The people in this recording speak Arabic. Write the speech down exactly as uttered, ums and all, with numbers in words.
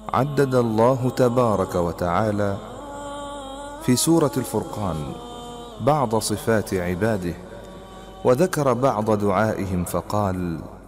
عدد الله تبارك وتعالى في سورة الفرقان بعض صفات عباده، وذكر بعض دعائهم فقال: